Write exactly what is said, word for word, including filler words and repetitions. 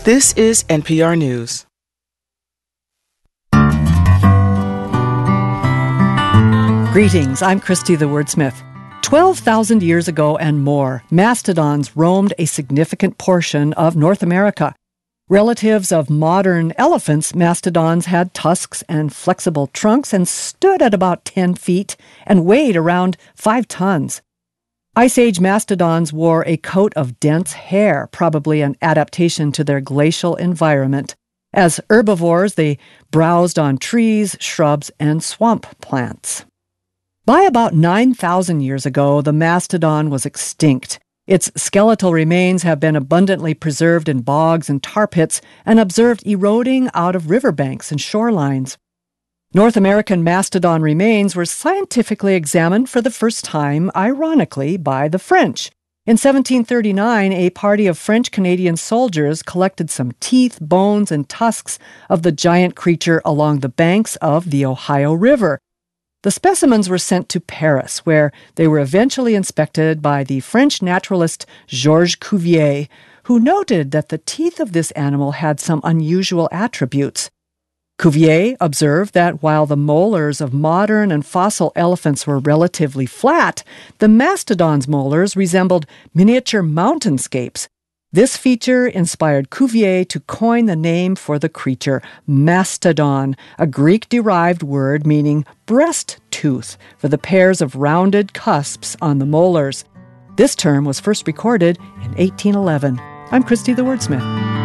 This is N P R News. Greetings, I'm Christy the Wordsmith. twelve thousand years ago and more, mastodons roamed a significant portion of North America. Relatives of modern elephants, mastodons had tusks and flexible trunks and stood at about ten feet and weighed around five tons. Ice Age mastodons wore a coat of dense hair, probably an adaptation to their glacial environment. As herbivores, they browsed on trees, shrubs, and swamp plants. By about nine thousand years ago, the mastodon was extinct. Its skeletal remains have been abundantly preserved in bogs and tar pits and observed eroding out of riverbanks and shorelines. North American mastodon remains were scientifically examined for the first time, ironically, by the French. In seventeen thirty-nine, a party of French-Canadian soldiers collected some teeth, bones, and tusks of the giant creature along the banks of the Ohio River. The specimens were sent to Paris, where they were eventually inspected by the French naturalist Georges Cuvier, who noted that the teeth of this animal had some unusual attributes. Cuvier observed that while the molars of modern and fossil elephants were relatively flat, the mastodon's molars resembled miniature mountainscapes. This feature inspired Cuvier to coin the name for the creature, mastodon, a Greek-derived word meaning breast tooth, for the pairs of rounded cusps on the molars. This term was first recorded in eighteen eleven. I'm Christy the Wordsmith.